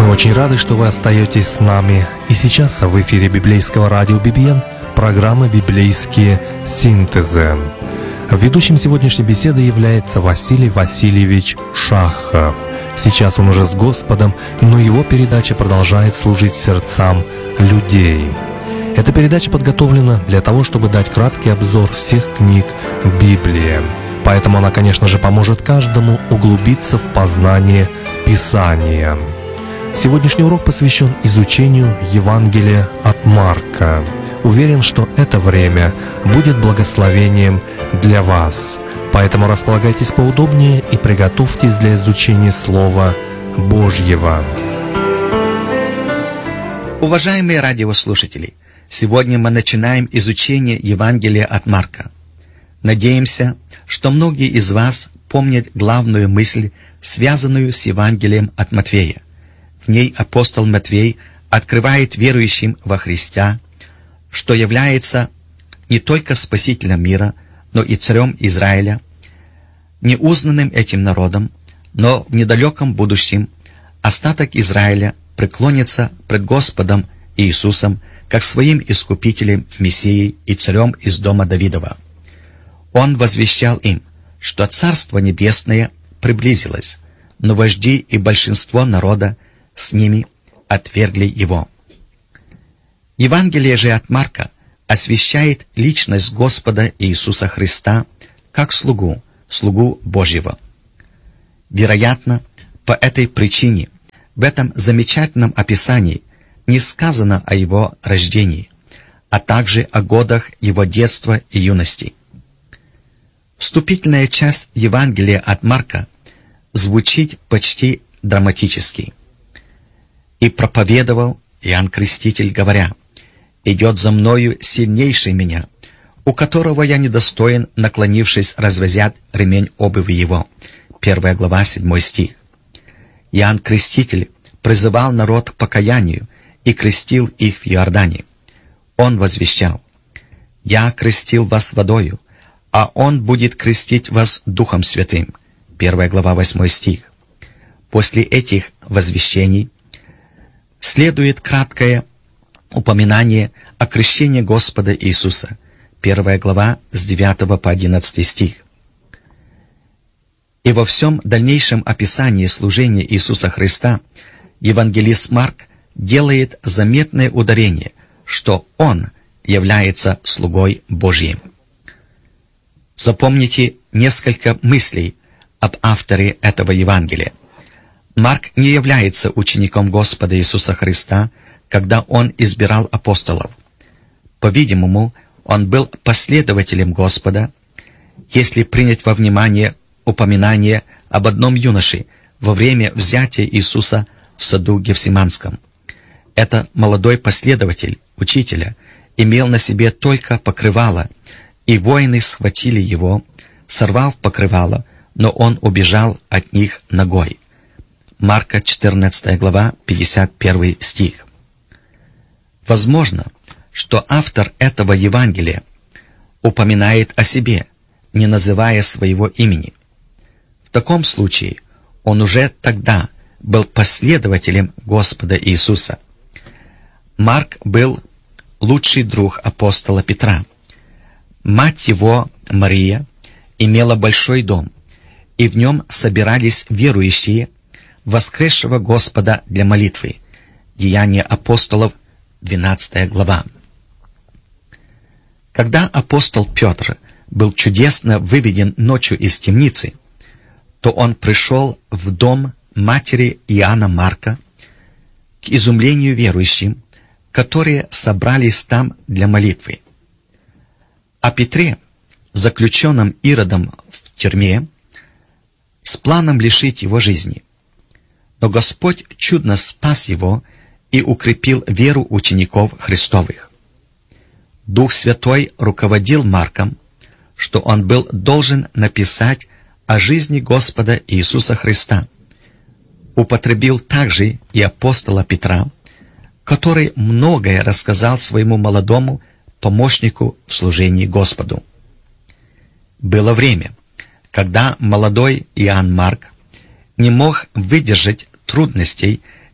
Мы очень рады, что вы остаетесь с нами. И сейчас в эфире библейского радио BBN программа «Библейские синтезы». Ведущим сегодняшней беседы является Василий Васильевич Шахов. Сейчас он уже с Господом, но его передача продолжает служить сердцам людей. Эта передача подготовлена для того, чтобы дать краткий обзор всех книг Библии. Поэтому она, конечно же, поможет каждому углубиться в познание Писания. Сегодняшний урок посвящен изучению Евангелия от Марка. Уверен, что это время будет благословением для вас. Поэтому располагайтесь поудобнее и приготовьтесь для изучения Слова Божьего. Уважаемые радиослушатели, сегодня мы начинаем изучение Евангелия от Марка. Надеемся, что многие из вас помнят главную мысль, связанную с Евангелием от Матфея. В ней апостол Матфей открывает верующим во Христа, что является не только спасителем мира, но и царем Израиля, неузнанным этим народом, но в недалеком будущем остаток Израиля преклонится пред Господом Иисусом как своим искупителем, Мессией и царем из дома Давидова. Он возвещал им, что Царство Небесное приблизилось, но вожди и большинство народа с ними отвергли его. Евангелие же от Марка освещает личность Господа Иисуса Христа как слугу Божьего. Вероятно, по этой причине в этом замечательном описании не сказано о его рождении, а также о годах его детства и юности. Вступительная часть Евангелия от Марка звучит почти драматически. «И проповедовал Иоанн Креститель, говоря: идет за мною сильнейший меня, у которого я недостоин, наклонившись, развязать ремень обуви его». 1 глава, 7 стих. Иоанн Креститель призывал народ к покаянию и крестил их в Иордане. Он возвещал: «Я крестил вас водою, а Он будет крестить вас Духом Святым». 1 глава, 8 стих. После этих возвещений следует краткое упоминание о крещении Господа Иисуса. 1 глава с 9 по 11 стих. И во всем дальнейшем описании служения Иисуса Христа евангелист Марк делает заметное ударение, что Он является слугой Божьим. Запомните несколько мыслей об авторе этого Евангелия. Марк не является учеником Господа Иисуса Христа, когда он избирал апостолов. По-видимому, он был последователем Господа, если принять во внимание упоминание об одном юноше во время взятия Иисуса в саду Гефсиманском. Это молодой последователь учителя имел на себе только покрывало, и воины схватили его, сорвав покрывало, но он убежал от них нагой. Марка 14 глава, 51 стих. Возможно, что автор этого Евангелия упоминает о себе, не называя своего имени. В таком случае он уже тогда был последователем Господа Иисуса. Марк был лучший друг апостола Петра. Мать его, Мария, имела большой дом, и в нем собирались верующие воскресшего Господа для молитвы. Деяния апостолов, 12 глава. Когда апостол Петр был чудесно выведен ночью из темницы, то он пришел в дом матери Иоанна Марка к изумлению верующим, которые собрались там для молитвы. О Петре, заключенном Иродом в тюрьме, с планом лишить его жизни. Но Господь чудно спас его и укрепил веру учеников Христовых. Дух Святой руководил Марком, что он был должен написать о жизни Господа Иисуса Христа. Употребил также и апостола Петра, который многое рассказал своему молодому помощнику в служении Господу. Было время, когда молодой Иоанн Марк не мог выдержать трудностей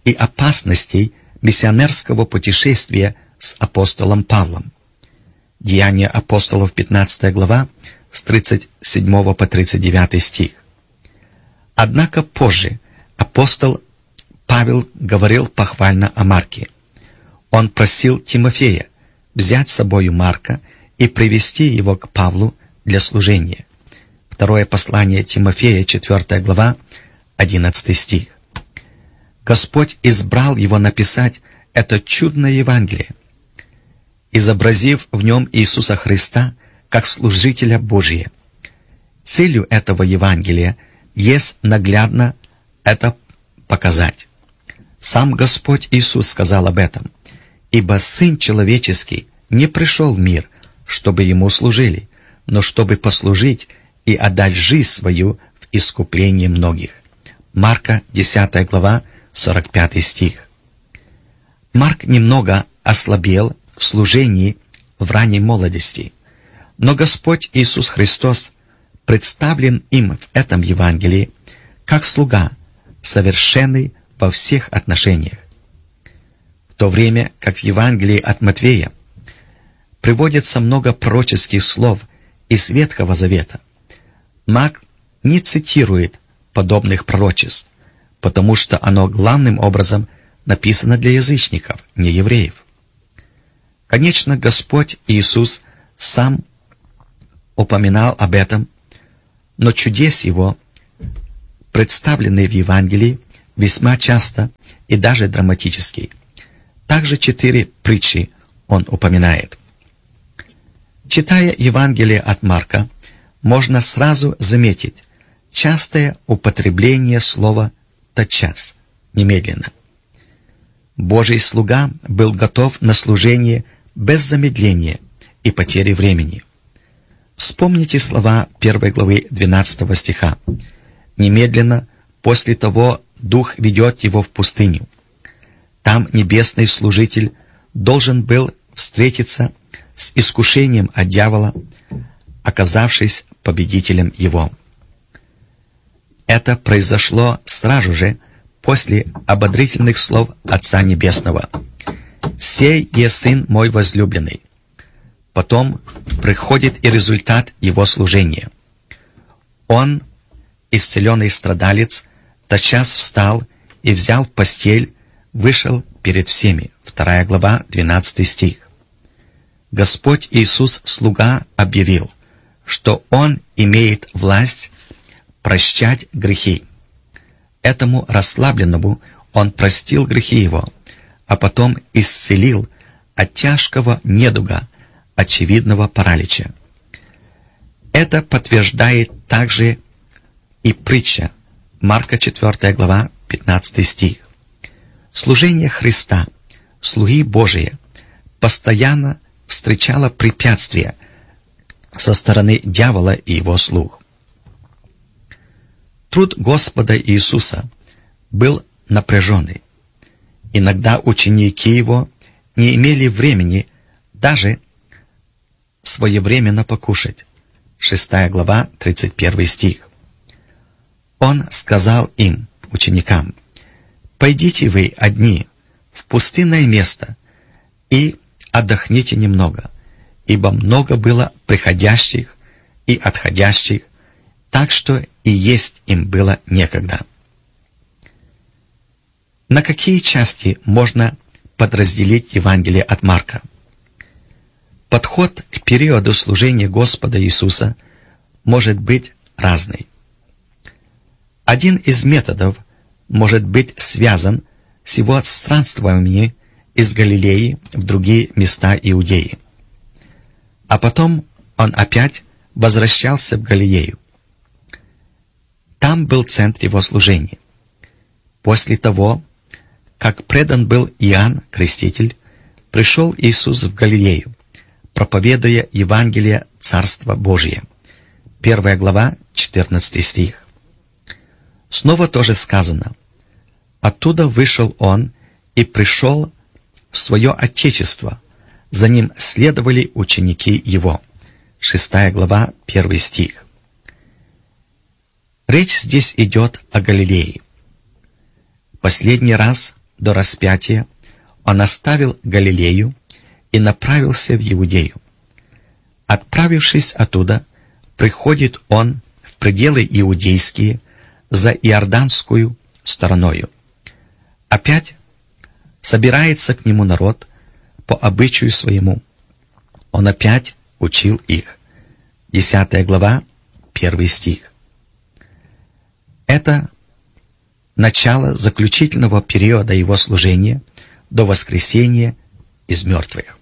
и опасностей миссионерского путешествия с апостолом Павлом. Деяния апостолов, 15 глава, с 37 по 39 стих. Однако позже апостол Павел говорил похвально о Марке. Он просил Тимофея взять с собою Марка и привести его к Павлу для служения. Второе послание Тимофея, 4 глава, 11 стих. Господь избрал его написать это чудное Евангелие, изобразив в нем Иисуса Христа как служителя Божия. Целью этого Евангелия есть наглядно это показать. Сам Господь Иисус сказал об этом: «Ибо Сын Человеческий не пришел в мир, чтобы Ему служили, но чтобы послужить и отдать жизнь свою в искупление многих». Марка, 10 глава, 45 стих. Марк немного ослабел в служении в ранней молодости, но Господь Иисус Христос представлен им в этом Евангелии как слуга, совершенный во всех отношениях. В то время как в Евангелии от Матфея приводится много пророческих слов из Ветхого Завета, Марк не цитирует подобных пророчеств, потому что оно главным образом написано для язычников, не евреев. Конечно, Господь Иисус сам упоминал об этом, но чудес Его, представленные в Евангелии, весьма часто и даже драматически. Также 4 притчи Он упоминает. Читая Евангелие от Марка, можно сразу заметить частое употребление слова «тотчас», немедленно. Божий слуга был готов на служение без замедления и потери времени. Вспомните слова 1 главы 12 стиха. «Немедленно после того Дух ведет его в пустыню». Там небесный служитель должен был встретиться с искушением от дьявола, оказавшись победителем его. Это произошло сразу же после ободрительных слов Отца Небесного: «Сей есть Сын мой возлюбленный». Потом приходит и результат его служения. Он, исцеленный страдалец, тотчас встал и взял постель, вышел перед всеми. 2 глава, 12 стих. Господь Иисус, слуга, объявил, что Он имеет власть прощать грехи. Этому расслабленному Он простил грехи его, а потом исцелил от тяжкого недуга, очевидного паралича. Это подтверждает также и притча, Марка 4 глава, 15 стих. Служение Христа, слуги Божия, постоянно встречало препятствия со стороны дьявола и его слуг. Труд Господа Иисуса был напряженный. Иногда ученики Его не имели времени даже своевременно покушать. 6 глава, 31 стих. Он сказал им, ученикам: «Пойдите вы одни в пустынное место и отдохните немного, ибо много было приходящих и отходящих, так что и есть им было некогда». На какие части можно подразделить Евангелие от Марка? Подход к периоду служения Господа Иисуса может быть разный. Один из методов может быть связан с его странствованиями из Галилеи в другие места Иудеи. А потом он опять возвращался в Галилею. Там был центр его служения. После того, как предан был Иоанн Креститель, пришел Иисус в Галилею, проповедуя Евангелие Царства Божия. 1 глава, 14 стих. Снова тоже сказано: «Оттуда вышел он и пришел в свое Отечество, за ним следовали ученики его». 6 глава, 1 стих. Речь здесь идет о Галилее. Последний раз до распятия он оставил Галилею и направился в Иудею. Отправившись оттуда, приходит он в пределы иудейские за Иорданскую стороною. Опять собирается к нему народ по обычаю своему. Он опять учил их. 10 глава, 1 стих. Это начало заключительного периода его служения до воскресения из мертвых.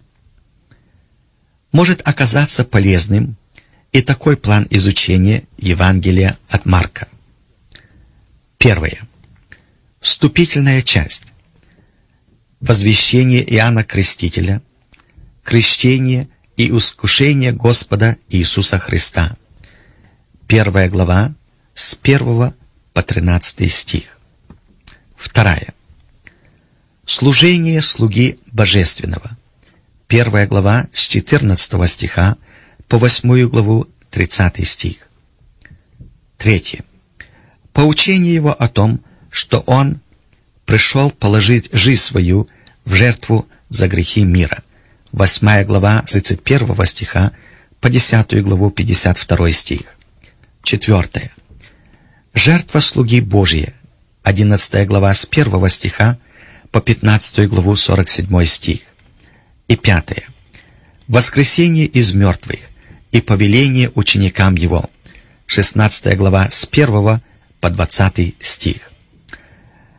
Может оказаться полезным и такой план изучения Евангелия от Марка. Первое. Вступительная часть. Возвещение Иоанна Крестителя, крещение и искушение Господа Иисуса Христа. 1 глава, с 1 по 13 стих. Вторая. Служение слуги Божественного. 1 глава, с 14 стиха по 8 главу, 30 стих. Третье. Поучение его о том, что он пришел положить жизнь свою в жертву за грехи мира. 8 глава, с 31 стиха по 10 главу, 52 стих. Четвертое. Жертва слуги Божия. 11 глава, с 1 стиха по 15 главу, 47 стих. И пятое. Воскресение из мертвых и повеление ученикам его. 16 глава, с 1 по 20 стих.